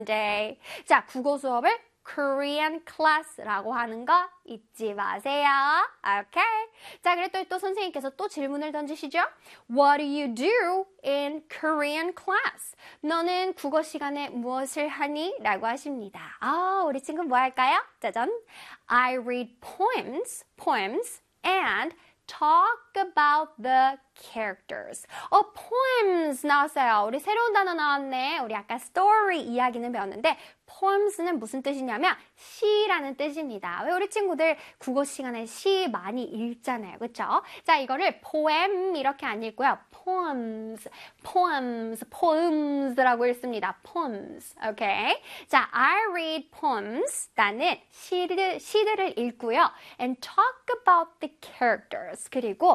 Monday. 자, 국어 수업을 Korean class라고 하는 거 잊지 마세요. 오케이. 자, 그랬더니 또 선생님께서 또 질문을 던지시죠. What do you do in Korean class? 너는 국어 시간에 무엇을 하니? 라고 하십니다. 우리 친구 뭐 할까요? 짜잔. I read poems and talk about the characters. poems 나왔어요. 우리 새로운 단어 나왔네. 우리 아까 story 이야기는 배웠는데 poems는 무슨 뜻이냐면 시라는 뜻입니다. 왜 우리 친구들 국어 시간에 시 많이 읽잖아요. 그렇죠? 자, 이거를 poem 이렇게 안 읽고요. poems라고 읽습니다. poems. 오케이. 자, I read poems. 나는 시들을 읽고요. and talk about the characters. 그리고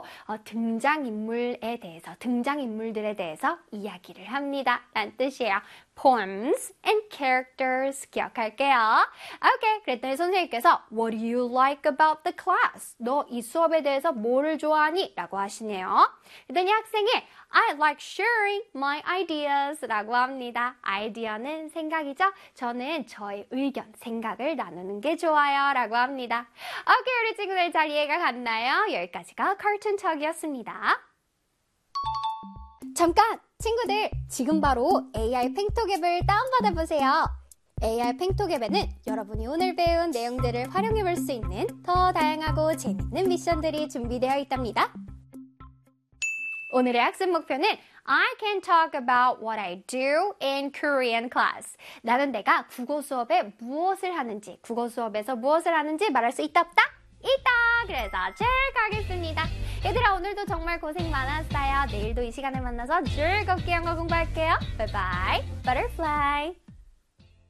등장인물들에 대해서 이야기를 합니다. 라는 뜻이에요. poems and characters 기억할게요. 오케이. 그랬더니 선생님께서 What do you like about the class? 너 이 수업에 대해서 뭐를 좋아하니? 라고 하시네요. 그랬더니 학생이 I like sharing my ideas 라고 합니다. 아이디어는 생각이죠? 저는 저의 의견, 생각을 나누는 게 좋아요. 라고 합니다. 오케이. 우리 친구들 잘 이해가 갔나요? 여기까지가 카툰 척이었습니다. 잠깐! 친구들, 지금 바로 AR 팽톡 앱을 다운받아 보세요. AR 팽톡 앱에는 여러분이 오늘 배운 내용들을 활용해 볼 수 있는 더 다양하고 재밌는 미션들이 준비되어 있답니다. 오늘의 학습 목표는 I can talk about what I do in Korean class. 나는 내가 국어 수업에 무엇을 하는지, 국어 수업에서 무엇을 하는지 말할 수 있다 없다? 있다! 그래서 즐거우겠습니다. 얘들아, 오늘도 정말 고생 많았어요. 내일도 이 시간에 만나서 즐겁게 영어 공부할게요. 바이바이, butterfly.